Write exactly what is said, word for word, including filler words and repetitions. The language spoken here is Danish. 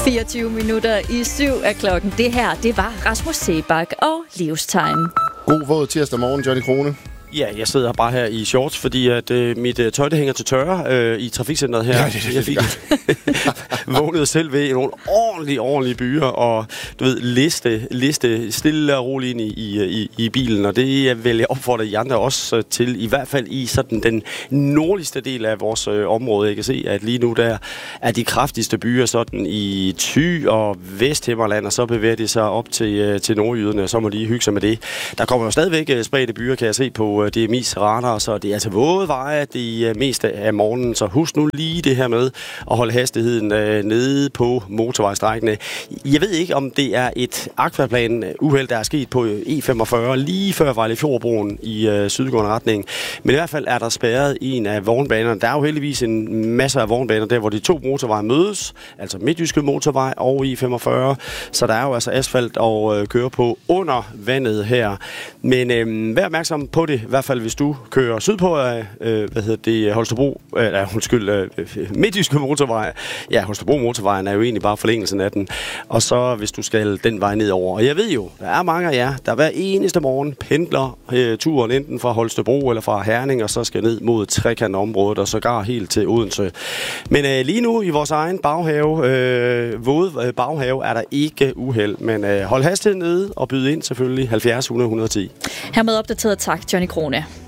fireogtyve minutter i syv er klokken. Det her, det var Rasmus Seebach og Livstegn. God våd tirsdag morgen, Johnny Krone. Ja, jeg sidder bare her i shorts, fordi at øh, mit øh, tøj, det hænger til tørre øh, i trafikcenteret her. Ja, det, det, jeg fik vågnede selv ved nogle ordentlige, ordentlige byer, og du ved, liste, liste stille og roligt ind i, i, i bilen, og det vil jeg opfordre jer andre også til, i hvert fald i sådan den nordligste del af vores øh, område. Jeg kan se, at lige nu der er de kraftigste byer sådan i Thy og Vesthimmerland, og så bevæger de sig op til, øh, til nordjyderne, og så må de hygge sig med det. Der kommer jo stadigvæk øh, spredte byer, kan jeg se på D M I's radar, så det er altså våde veje det meste af morgenen, så husk nu lige det her med at holde hastigheden øh, nede på motorvejstrækkene. Jeg ved ikke, om det er et akvaplan uheld, der er sket på E femogfyrre, lige før Vejlefjordbroen i øh, sydgående retning, men i hvert fald er der spærret en af vognbanerne. Der er jo heldigvis en masse af vognbaner der, hvor de to motorveje mødes, altså Midtjyske Motorvej og E femogfyrre, så der er jo altså asfalt at øh, køre på under vandet her. Men øh, vær opmærksom på det, i hvert fald hvis du kører sydpå af, øh, hvad hedder det, Holstebro, øh, undskyld, øh, Midtjyske Motorvej. Ja, Holstebro Motorvejen er jo egentlig bare forlængelsen af den. Og så hvis du skal den vej nedover. Og jeg ved jo, der er mange af jer, der hver eneste morgen pendler øh, turen enten fra Holstebro eller fra Herning, og så skal ned mod trekantområdet, og sågar helt til Odense. Men øh, lige nu i vores egen baghave, øh, våde øh, baghave, er der ikke uheld. Men øh, hold hastigheden nede og byd ind selvfølgelig halvfjerds hundrede et hundrede og ti. Hermed opdateret tak, Johnny Krone.